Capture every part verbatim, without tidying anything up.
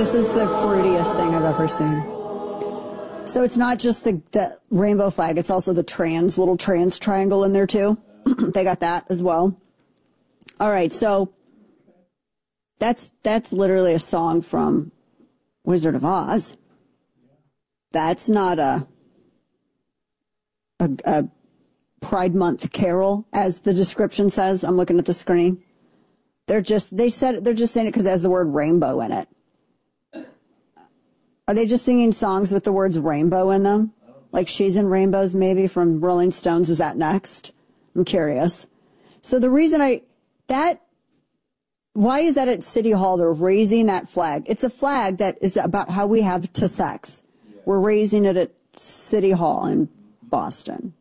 This is the fruitiest thing I've ever seen. So it's not just the, the rainbow flag, it's also the trans, little trans triangle in there too. They got that as well. All right, so that's that's literally a song from Wizard of Oz. That's not a a, a Pride Month carol, as the description says. I'm looking at the screen. They're just they said they're just saying it because it has the word rainbow in it. Are they just singing songs with the words rainbow in them? Like She's in Rainbows, maybe, from Rolling Stones? Is that next? I'm curious. So the reason I, that, why is that at City Hall? They're raising that flag. It's a flag that is about how we have to sex. We're raising it at City Hall in Boston.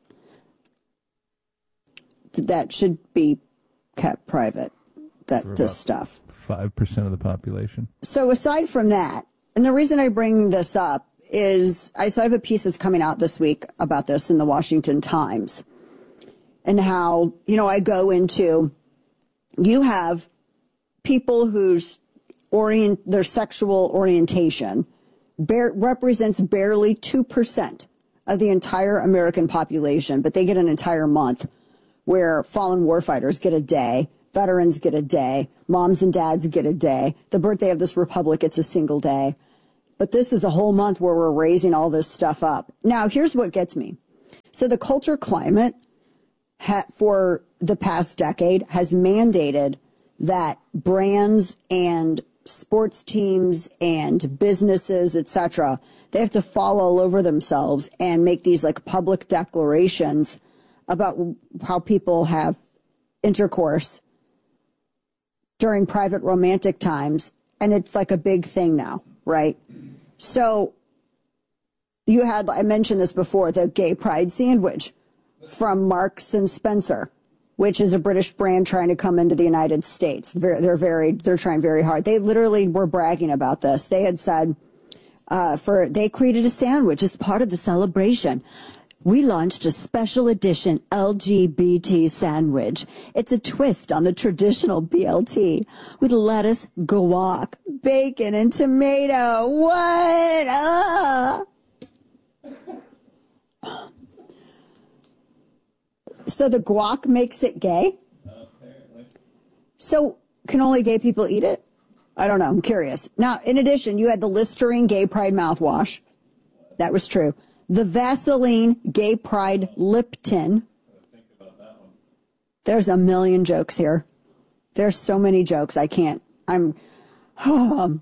That should be kept private, that this stuff. five percent of the population. So aside from that, and the reason I bring this up is I, so I have a piece that's coming out this week about this in the Washington Times, and how, you know, I go into, you have people whose orient, their sexual orientation bear, represents barely two percent of the entire American population, but they get an entire month where fallen warfighters get a day, veterans get a day, moms and dads get a day. The birthday of this republic, it's a single day. But this is a whole month where we're raising all this stuff up. Now, here's what gets me. So the culture climate ha- for the past decade has mandated that brands and sports teams and businesses, et cetera, they have to fall all over themselves and make these like public declarations about how people have intercourse during private romantic times. And it's like a big thing now, right? So you had, I mentioned this before, the gay pride sandwich from Marks and Spencer, which is a British brand trying to come into the United States. They're, they're very, they're trying very hard. They literally were bragging about this. They had said, uh, for, they created a sandwich as part of the celebration. We launched a special edition L G B T sandwich. It's a twist on the traditional B L T with lettuce, guac, bacon, and tomato. What? Ah. So the guac makes it gay? Apparently. So can only gay people eat it? I don't know. I'm curious. Now, in addition, you had the Listerine Gay Pride mouthwash. That was true. The Vaseline Gay Pride lip tint. Think about that one. There's a million jokes here. There's so many jokes. I can't. I'm. Oh,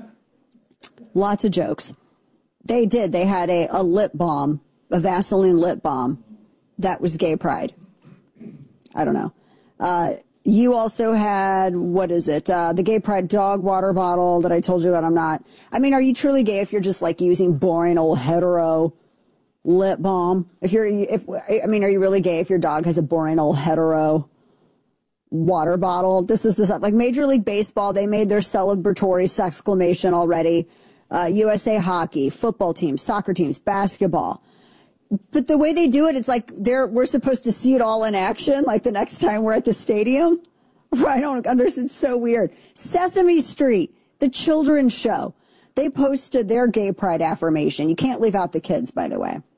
lots of jokes. They did. They had a, a lip balm, a Vaseline lip balm that was Gay Pride. I don't know. Uh, you also had, what is it? Uh, the Gay Pride dog water bottle that I told you about. I'm not. I mean, are you truly gay if you're just like using boring old hetero lip balm? If you're, if, I mean, are you really gay if your dog has a boring old hetero water bottle? This is the stuff. Like Major League Baseball, they made their celebratory sexclamation already. Uh, U S A Hockey, football teams, soccer teams, basketball. But the way they do it, it's like they're, we're supposed to see it all in action, like the next time we're at the stadium. I don't understand. It's so weird. Sesame Street, the children's show. They posted their gay pride affirmation. You can't leave out the kids, by the way.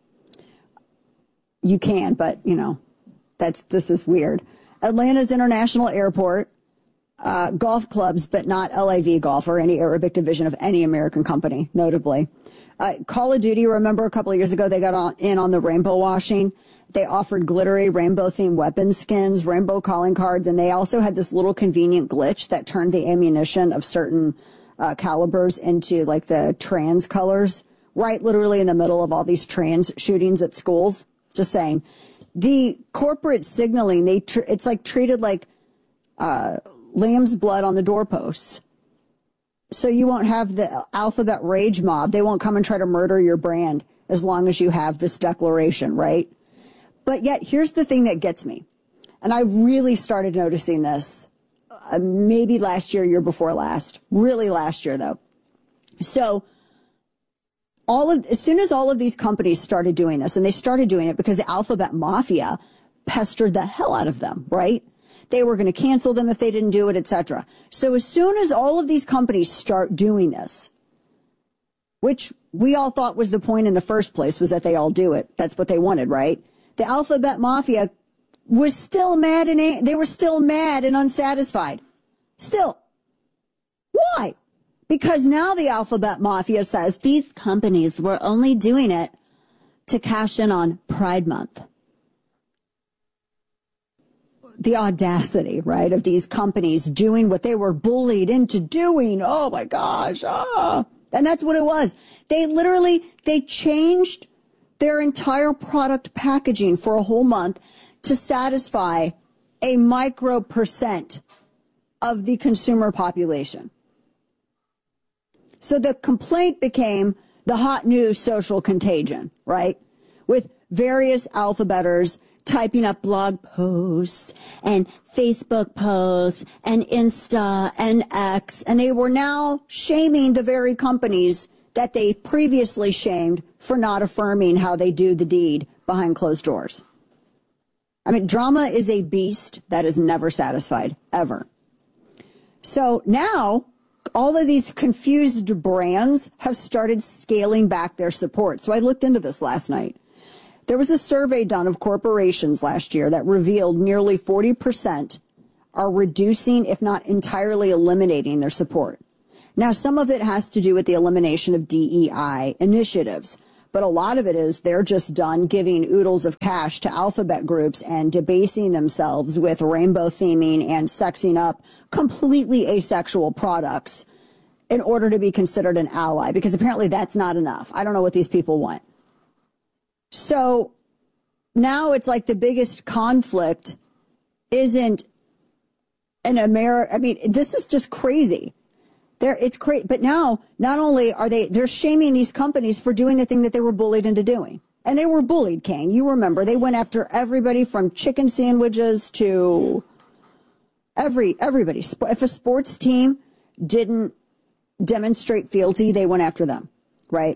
You can, but, you know, that's, this is weird. Atlanta's International Airport, uh, golf clubs, but not L I V Golf or any Arabic division of any American company, notably. Uh, Call of Duty, remember a couple of years ago, they got on, in on the rainbow washing. They offered glittery rainbow-themed weapon skins, rainbow calling cards, and they also had this little convenient glitch that turned the ammunition of certain uh, calibers into, like, the trans colors, right literally in the middle of all these trans shootings at schools. Just saying. The corporate signaling, they tr- it's, like, treated like uh, lamb's blood on the doorposts. So you won't have the alphabet rage mob. They won't come and try to murder your brand as long as you have this declaration, right? But yet, here's the thing that gets me. And I really started noticing this uh, maybe last year, year before last. Really last year, though. So all of, as soon as all of these companies started doing this, and they started doing it because the alphabet mafia pestered the hell out of them, right? They were going to cancel them if they didn't do it, et cetera. So as soon as all of these companies start doing this, which we all thought was the point in the first place, was that they all do it. That's what they wanted, right? The Alphabet Mafia was still mad and they were still mad and unsatisfied. Still. Why? Because now the Alphabet Mafia says these companies were only doing it to cash in on Pride Month. The audacity, right, of these companies doing what they were bullied into doing. Oh, my gosh. Ah. And that's what it was. They literally, they changed their entire product packaging for a whole month to satisfy a micro percent of the consumer population. So the complaint became the hot new social contagion, right? With various alphabeters typing up blog posts and Facebook posts and Insta and X, and they were now shaming the very companies that they previously shamed for not affirming how they do the deed behind closed doors. I mean, drama is a beast that is never satisfied, ever. So now all of these confused brands have started scaling back their support. So I looked into this last night. There was a survey done of corporations last year that revealed nearly forty percent are reducing, if not entirely eliminating, their support. Now, some of it has to do with the elimination of D E I initiatives, but a lot of it is they're just done giving oodles of cash to alphabet groups and debasing themselves with rainbow theming and sexing up completely asexual products in order to be considered an ally, because apparently that's not enough. I don't know what these people want. So now it's like the biggest conflict isn't an America. I mean, this is just crazy. There, it's crazy. But now, not only are they, they're shaming these companies for doing the thing that they were bullied into doing. And they were bullied, Kane. You remember, they went after everybody from chicken sandwiches to every, everybody. If a sports team didn't demonstrate fealty, they went after them, right?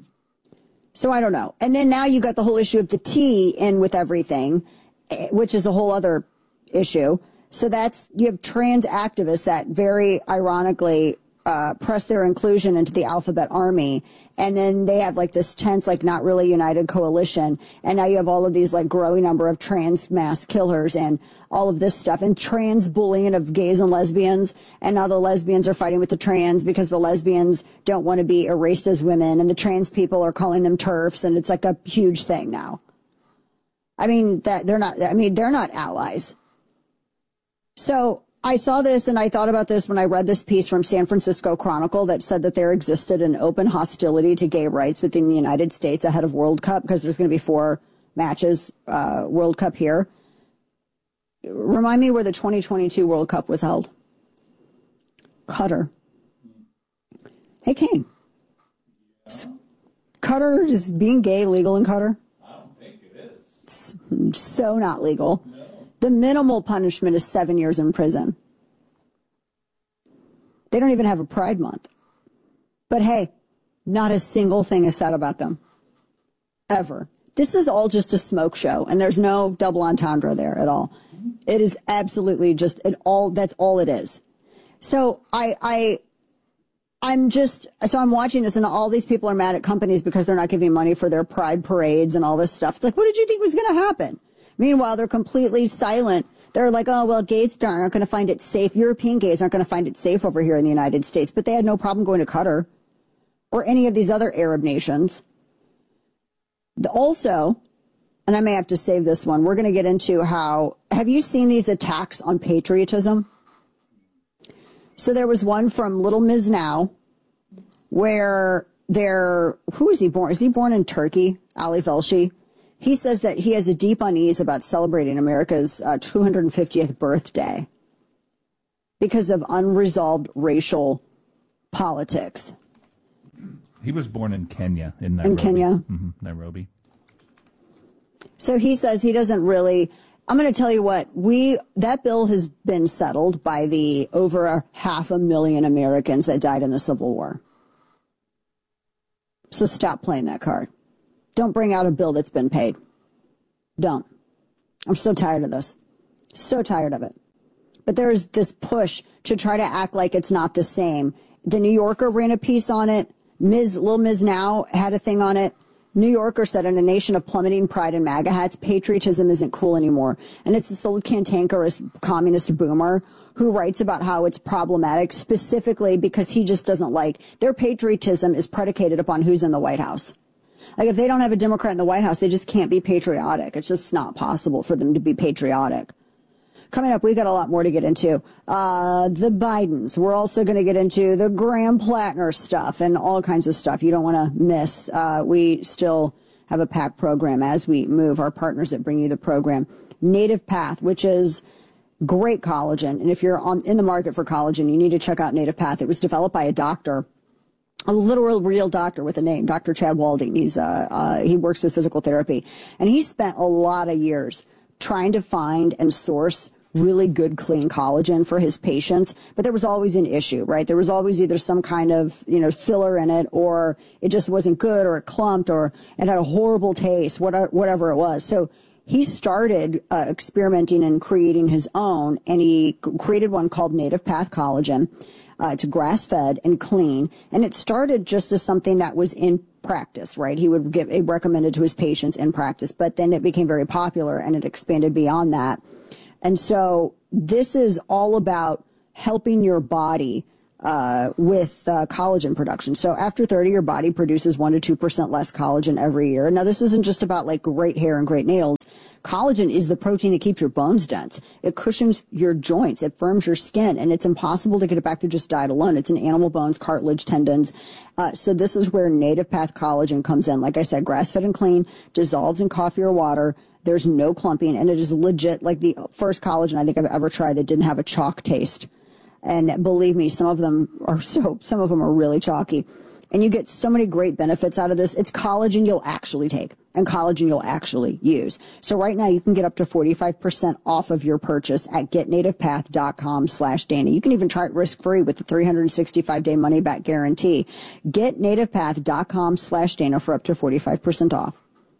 So I don't know. And then now you got the whole issue of the T in with everything, which is a whole other issue. So that's, you have trans activists that very ironically uh, press their inclusion into the alphabet army. And then they have like this tense, like not really united coalition. And now you have all of these like growing number of trans mass killers and all of this stuff and trans bullying of gays and lesbians. And now the lesbians are fighting with the trans because the lesbians don't want to be erased as women. And the trans people are calling them TERFs. And it's like a huge thing now. I mean, that they're not, I mean, they're not allies. So I saw this and I thought about this when I read this piece from San Francisco Chronicle that said that there existed an open hostility to gay rights within the United States ahead of World Cup because there's going to be four matches, uh, World Cup here. Remind me where the twenty twenty-two World Cup was held. Qatar. Hey, Kane. Is Qatar, is being gay legal in Qatar? I don't think it is. It's so not legal. No. The minimal punishment is seven years in prison. They don't even have a Pride Month. But hey, not a single thing is said about them. Ever. This is all just a smoke show, and there's no double entendre there at all. It is absolutely just it all. That's all it is. So I, I, I'm just so I'm watching this, and all these people are mad at companies because they're not giving money for their pride parades and all this stuff. It's like, what did you think was going to happen? Meanwhile, they're completely silent. They're like, oh, well, gays aren't going to find it safe. European gays aren't going to find it safe over here in the United States, but they had no problem going to Qatar or any of these other Arab nations. Also, and I may have to save this one, we're going to get into how, have you seen these attacks on patriotism? So there was one from Little Miz Now where they're, who is he born? Is he born in Turkey? Ali Velshi. He says that he has a deep unease about celebrating America's uh, two hundred fiftieth birthday because of unresolved racial politics. He was born in Kenya, in Nairobi. In Kenya? Mm-hmm, Nairobi. So he says he doesn't really, I'm going to tell you what, we, that bill has been settled by the over a half a million Americans that died in the Civil War. So stop playing that card. Don't bring out a bill that's been paid. Don't. I'm so tired of this. So tired of it. But there's this push to try to act like it's not the same. The New Yorker ran a piece on it. Miz Lil Miz Now had a thing on it. New Yorker said, in a nation of plummeting pride and MAGA hats, patriotism isn't cool anymore. And it's this old cantankerous communist boomer who writes about how it's problematic specifically because he just doesn't like their patriotism is predicated upon who's in the White House. Like if they don't have a Democrat in the White House, they just can't be patriotic. It's just not possible for them to be patriotic. Coming up, we got a lot more to get into. Uh, the Bidens. We're also going to get into the Graham Plattner stuff and all kinds of stuff you don't want to miss. Uh, we still have a packed program as we move. Our partners that bring you the program. Native Path, which is great collagen. And if you're on in the market for collagen, you need to check out Native Path. It was developed by a doctor, a literal real doctor with a name, Doctor Chad Walding. He's, uh, uh, he works with physical therapy. And he spent a lot of years trying to find and source really good, clean collagen for his patients. But there was always an issue, right? There was always either some kind of, you know, filler in it, or it just wasn't good, or it clumped, or it had a horrible taste, whatever, whatever it was. So he started uh, experimenting and creating his own, and he created one called Native Path Collagen. Uh, it's grass-fed and clean, and it started just as something that was in practice, right? He would give, he recommended to his patients in practice, but then it became very popular and it expanded beyond that. And so this is all about helping your body uh, with uh, collagen production. So after thirty, your body produces one to two percent less collagen every year. Now, this isn't just about like great hair and great nails. Collagen is the protein that keeps your bones dense. It cushions your joints. It firms your skin. And it's impossible to get it back through just diet alone. It's in animal bones, cartilage, tendons. Uh, so this is where Native Path Collagen comes in. Like I said, grass-fed and clean, dissolves in coffee or water. There's no clumping, and it is legit like the first collagen I think I've ever tried that didn't have a chalk taste. And believe me, some of them are so, some of them are really chalky. And you get so many great benefits out of this. It's collagen you'll actually take and collagen you'll actually use. So right now you can get up to forty-five percent off of your purchase at getnativepath.com slash Dana. You can even try it risk-free with the three hundred sixty-five day money-back guarantee. Getnativepath.com slash Dana for up to forty-five percent off.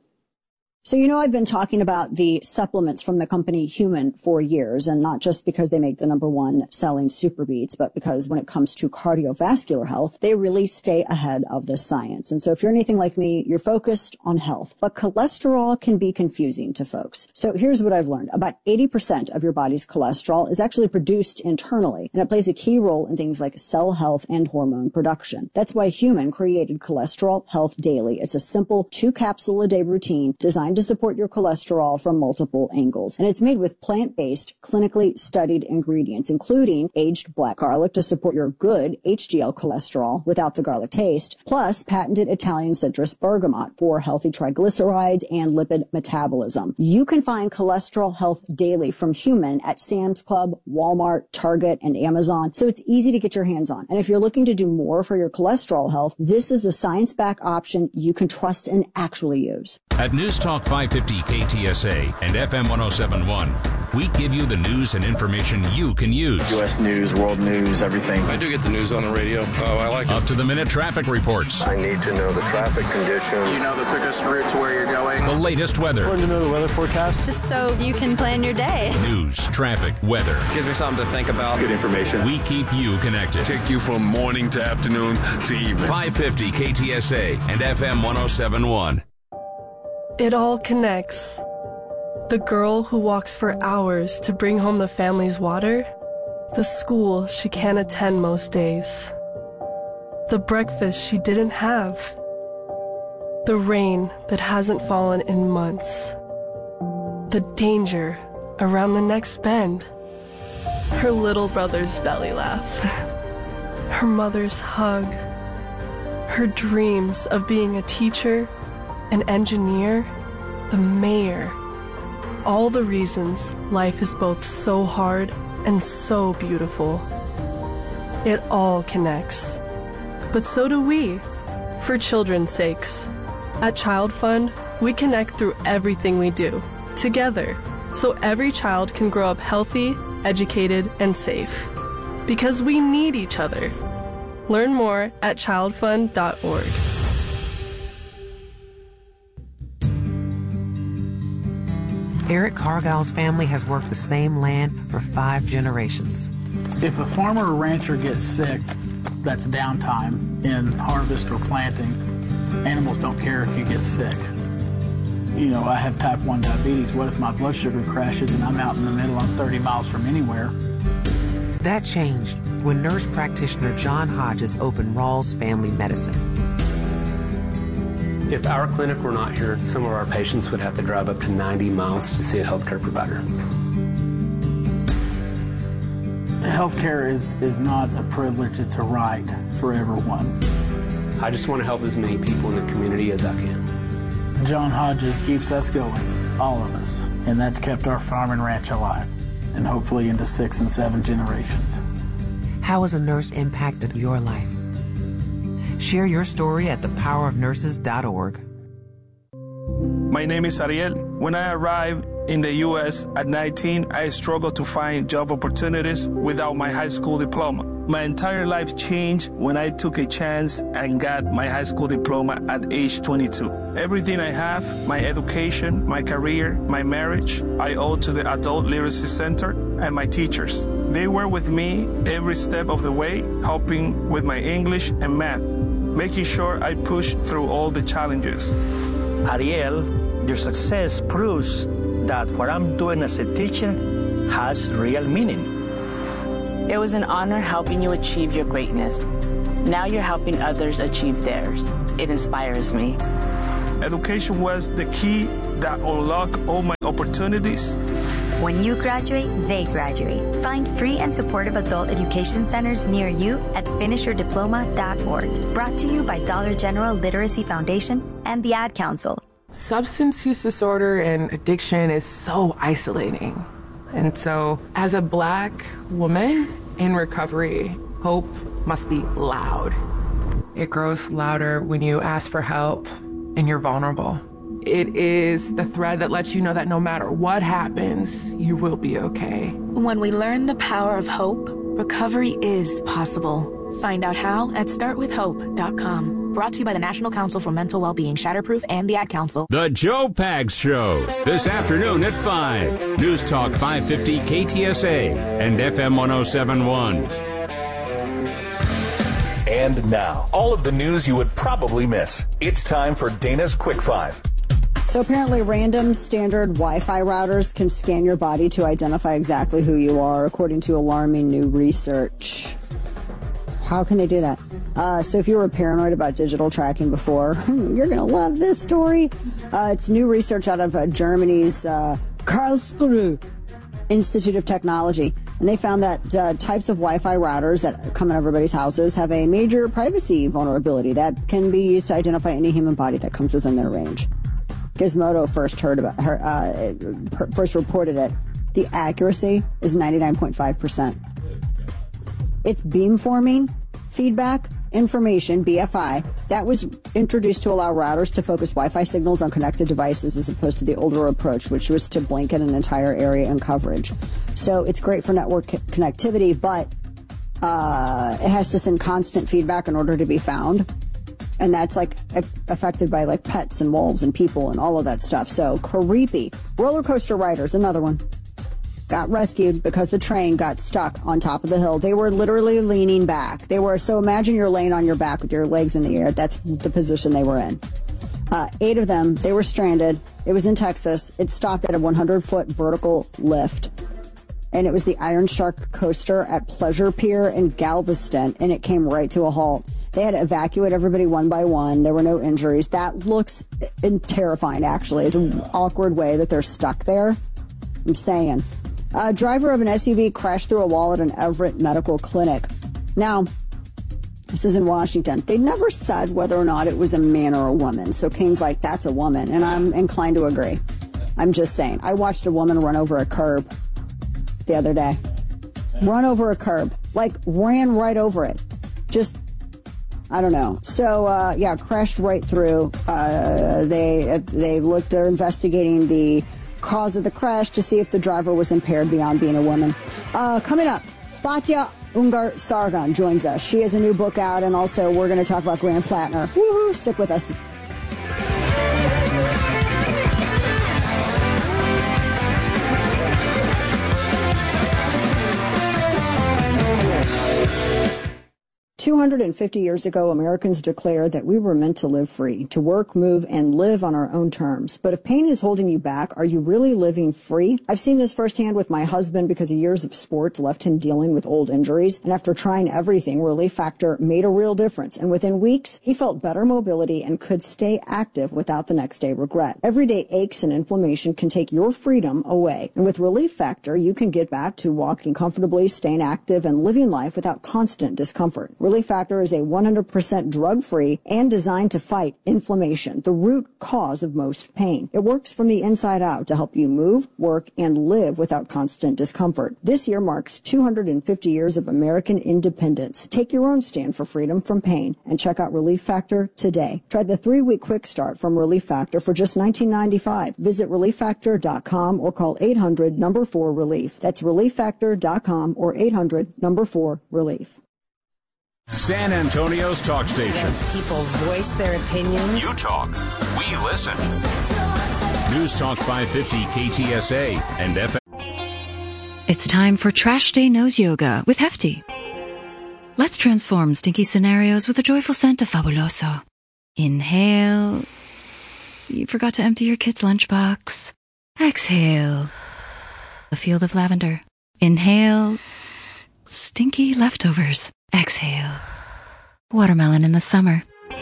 So, you know, I've been talking about the supplements from the company Human for years, and not just because they make the number one selling Super Beats, but because when it comes to cardiovascular health, they really stay ahead of the science. And so if you're anything like me, you're focused on health, but cholesterol can be confusing to folks. So here's what I've learned. About eighty percent of your body's cholesterol is actually produced internally, and it plays a key role in things like cell health and hormone production. That's why Human created Cholesterol Health Daily. It's a simple two capsule a day routine designed to support your cholesterol from multiple angles. And it's made with plant-based, clinically studied ingredients, including aged black garlic to support your good H D L cholesterol without the garlic taste, plus patented Italian citrus bergamot for healthy triglycerides and lipid metabolism. You can find Cholesterol Health Daily from Human at Sam's Club, Walmart, Target, and Amazon, so it's easy to get your hands on. And if you're looking to do more for your cholesterol health, this is a science-backed option you can trust and actually use. At News Talk five fifty K T S A and F M one oh seven point one, we give you the news and information you can use. U S news, world news, everything. I do get the news on the radio. Oh, I like it. Up to the minute traffic reports. I need to know the traffic conditions. You know the quickest route to where you're going. The latest weather. Important to know the weather forecast. Just so you can plan your day. News, traffic, weather. Gives me something to think about. Good information. We keep you connected. Take you from morning to afternoon to evening. five fifty K T S A and F M one oh seven point one. It all connects. The girl who walks for hours to bring home the family's water. The school she can't attend most days. The breakfast she didn't have. The rain that hasn't fallen in months. The danger around the next bend. Her little brother's belly laugh. Her mother's hug. Her dreams of being a teacher, an engineer, the mayor. All the reasons life is both so hard and so beautiful. It all connects. But so do we, for children's sakes. At Child Fund, we connect through everything we do, together, so every child can grow up healthy, educated, and safe. Because we need each other. Learn more at child fund dot org. Eric Cargill's family has worked the same land for five generations. If a farmer or rancher gets sick, that's downtime in harvest or planting, animals don't care if you get sick. You know, I have type one diabetes. What if my blood sugar crashes and I'm out in the middle, I'm thirty miles from anywhere? That changed when nurse practitioner John Hodges opened Rawls Family Medicine. If our clinic were not here, some of our patients would have to drive up to ninety miles to see a healthcare provider. Healthcare is, is not a privilege, it's a right for everyone. I just want to help as many people in the community as I can. John Hodges keeps us going, all of us, and that's kept our farm and ranch alive, and hopefully into six and seven generations. How has a nurse impacted your life? Share your story at the power of nurses dot org. My name is Ariel. When I arrived in the U S at nineteen, I struggled to find job opportunities without my high school diploma. My entire life changed when I took a chance and got my high school diploma at age twenty-two. Everything I have, my education, my career, my marriage, I owe to the Adult Literacy Center and my teachers. They were with me every step of the way, helping with my English and math, making sure I pushed through all the challenges. Ariel, your success proves that what I'm doing as a teacher has real meaning. It was an honor helping you achieve your greatness. Now you're helping others achieve theirs. It inspires me. Education was the key that unlocked all my opportunities. When you graduate, they graduate. Find free and supportive adult education centers near you at finish your diploma dot org. Brought to you by Dollar General Literacy Foundation and the Ad Council. Substance use disorder and addiction is so isolating. And so, as a Black woman in recovery, hope must be loud. It grows louder when you ask for help and you're vulnerable. It is the thread that lets you know that no matter what happens, you will be okay. When we learn the power of hope, recovery is possible. Find out how at start with hope dot com. Brought to you by the National Council for Mental Wellbeing, Shatterproof, and the Ad Council. The Joe Pags Show, this afternoon at five. News Talk five fifty K T S A and F M one oh seven point one. And now, all of the news you would probably miss. It's time for Dana's Quick Five. So apparently random standard Wi-Fi routers can scan your body to identify exactly who you are, according to alarming new research. How can they do that? Uh, so if you were paranoid about digital tracking before, you're going to love this story. Uh, it's new research out of uh, Germany's uh, Karlsruhe Institute of Technology. And they found that uh, types of Wi-Fi routers that come in everybody's houses have a major privacy vulnerability that can be used to identify any human body that comes within their range. Gizmodo first heard about her, uh, first reported it. The accuracy is ninety-nine point five percent. It's beamforming feedback information, B F I, that was introduced to allow routers to focus Wi-Fi signals on connected devices as opposed to the older approach, which was to blanket an entire area and coverage. So it's great for network c- connectivity, but uh, it has to send constant feedback in order to be found. And that's like affected by like pets and wolves and people and all of that stuff. So creepy. Roller coaster riders, another one, got rescued because the train got stuck on top of the hill. They were literally leaning back. They were, so imagine you're laying on your back with your legs in the air. That's the position they were in. Uh, eight of them, they were stranded. It was in Texas. It stopped at a one hundred foot vertical lift. And it was the Iron Shark coaster at Pleasure Pier in Galveston. And it came right to a halt. They had to evacuate everybody one by one. There were no injuries. That looks terrifying, actually. It's an awkward way that they're stuck there. I'm saying. A driver of an S U V crashed through a wall at an Everett medical clinic. Now, this is in Washington. They never said whether or not it was a man or a woman. So Kane's like, that's a woman. And I'm inclined to agree. I'm just saying. I watched a woman run over a curb the other day. Run over a curb. Like, ran right over it. Just... I don't know. So, uh, yeah, crashed right through. Uh, they they looked, they're investigating the cause of the crash to see if the driver was impaired beyond being a woman. Uh, coming up, Batya Ungar Sargon joins us. She has a new book out, and also we're going to talk about Graham Plattner. Woohoo! Stick with us. two hundred fifty years ago, Americans declared that we were meant to live free, to work, move, and live on our own terms. But if pain is holding you back, are you really living free? I've seen this firsthand with my husband because years of sports left him dealing with old injuries. And after trying everything, Relief Factor made a real difference. And within weeks, he felt better mobility and could stay active without the next day regret. Everyday aches and inflammation can take your freedom away. And with Relief Factor, you can get back to walking comfortably, staying active, and living life without constant discomfort. Relief Factor is a one hundred percent drug-free and designed to fight inflammation, the root cause of most pain. It works from the inside out to help you move, work, and live without constant discomfort. This year marks two hundred fifty years of American independence. Take your own stand for freedom from pain and check out Relief Factor today. Try the three-week quick start from Relief Factor for just nineteen ninety-five. Visit relief factor dot com or call eight hundred number four relief. That's relief factor dot com or eight hundred number four relief. San Antonio's talk station. People voice their opinions. You talk, we listen. News Talk five fifty K T S A and F M. It's time for Trash Day Nose Yoga with Hefty. Let's transform stinky scenarios with a joyful scent of Fabuloso. Inhale. You forgot to empty your kid's lunchbox. Exhale. A field of lavender. Inhale. Stinky leftovers. Exhale. Watermelon in the summer.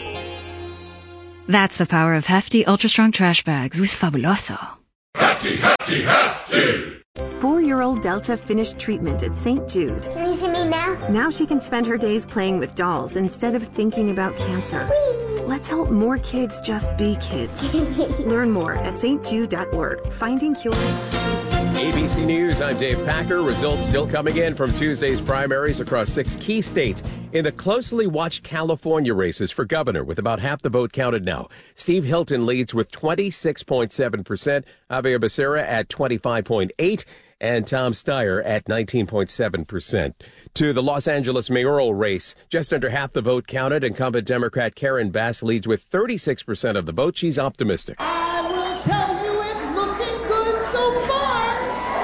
That's the power of Hefty Ultra Strong Trash Bags with Fabuloso. Hefty, Hefty, Hefty! Four-year-old Delta finished treatment at Saint Jude. Can you see me now? Now she can spend her days playing with dolls instead of thinking about cancer. Whee! Let's help more kids just be kids. Learn more at s t jude dot org. Finding cures. A B C News, I'm Dave Packer. Results still coming in from Tuesday's primaries across six key states in the closely watched California races for governor, with about half the vote counted now. Steve Hilton leads with twenty-six point seven percent, Javier Becerra at twenty-five point eight percent, and Tom Steyer at nineteen point seven percent. To the Los Angeles mayoral race, just under half the vote counted. Incumbent Democrat Karen Bass leads with thirty-six percent of the vote. She's optimistic. I will tell you it's looking good so far.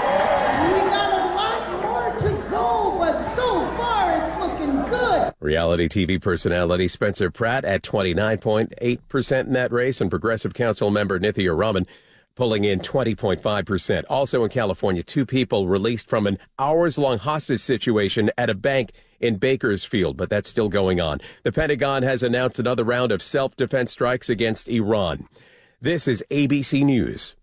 We got a lot more to go, but so far it's looking good. Reality T V personality Spencer Pratt at twenty-nine point eight percent in that race, and Progressive Council member Nithya Raman pulling in twenty point five percent. Also in California, two people released from an hours-long hostage situation at a bank in Bakersfield, but that's still going on. The Pentagon has announced another round of self-defense strikes against Iran. This is A B C News.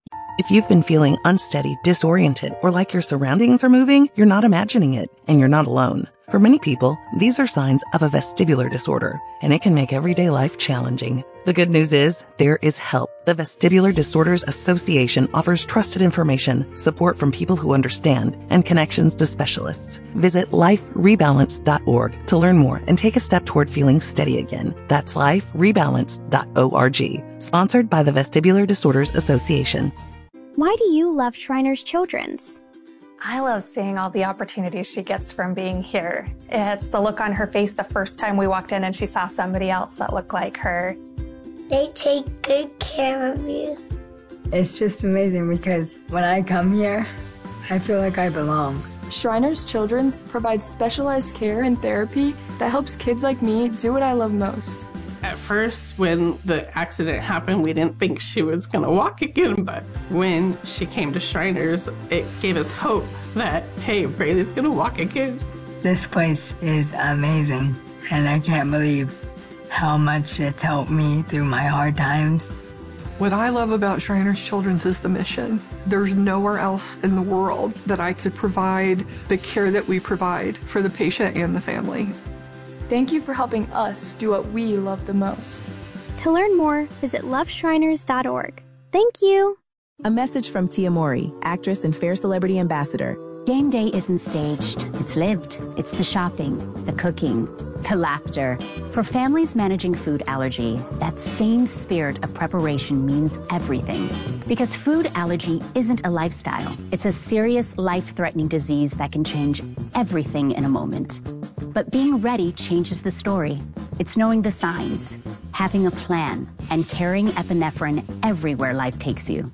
If you've been feeling unsteady, disoriented, or like your surroundings are moving, you're not imagining it, and you're not alone. For many people, these are signs of a vestibular disorder, and it can make everyday life challenging. The good news is, there is help. The Vestibular Disorders Association offers trusted information, support from people who understand, and connections to specialists. Visit life rebalance dot org to learn more and take a step toward feeling steady again. That's life rebalance dot org. Sponsored by the Vestibular Disorders Association. Why do you love Shriners Children's? I love seeing all the opportunities she gets from being here. It's the look on her face the first time we walked in and she saw somebody else that looked like her. They take good care of you. It's just amazing because when I come here, I feel like I belong. Shriners Children's provides specialized care and therapy that helps kids like me do what I love most. At first, when the accident happened, we didn't think she was going to walk again, but when she came to Shriners, it gave us hope that, hey, Braylee's going to walk again. This place is amazing, and I can't believe how much it's helped me through my hard times. What I love about Shriners Children's is the mission. There's nowhere else in the world that I could provide the care that we provide for the patient and the family. Thank you for helping us do what we love the most. To learn more, visit love shriners dot org. Thank you. A message from Tia Mowry, actress and Fair Celebrity Ambassador. Game day isn't staged. It's lived. It's the shopping, the cooking, the laughter. For families managing food allergy, that same spirit of preparation means everything. Because food allergy isn't a lifestyle. It's a serious, life-threatening disease that can change everything in a moment. But being ready changes the story. It's knowing the signs, having a plan, and carrying epinephrine everywhere life takes you.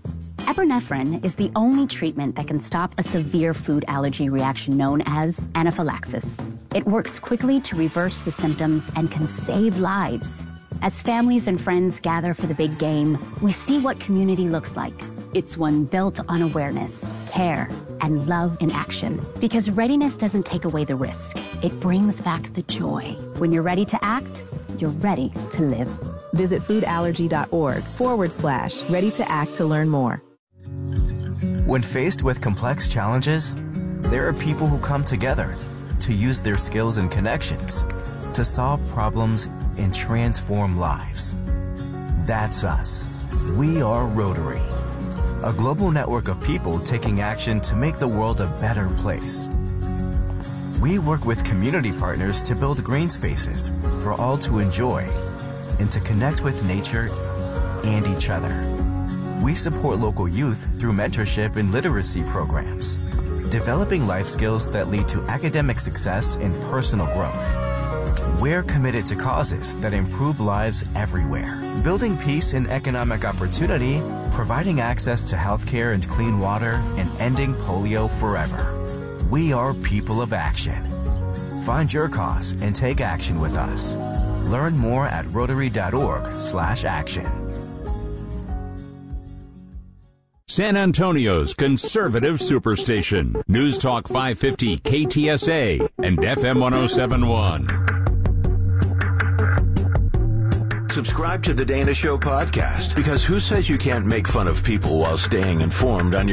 Epinephrine is the only treatment that can stop a severe food allergy reaction known as anaphylaxis. It works quickly to reverse the symptoms and can save lives. As families and friends gather for the big game, we see what community looks like. It's one built on awareness, care, and love in action. Because readiness doesn't take away the risk. It brings back the joy. When you're ready to act, you're ready to live. Visit foodallergy.org forward slash ready to act to learn more. When faced with complex challenges, there are people who come together to use their skills and connections to solve problems and transform lives. That's us. We are Rotary, a global network of people taking action to make the world a better place. We work with community partners to build green spaces for all to enjoy and to connect with nature and each other. We support local youth through mentorship and literacy programs, developing life skills that lead to academic success and personal growth. We're committed to causes that improve lives everywhere, building peace and economic opportunity, providing access to healthcare and clean water, and ending polio forever. We are people of action. Find your cause and take action with us. Learn more at rotary.org slash action. San Antonio's conservative superstation. News Talk five fifty K T S A and F M one oh seven point one. Subscribe to the Dana Show podcast, because who says you can't make fun of people while staying informed on your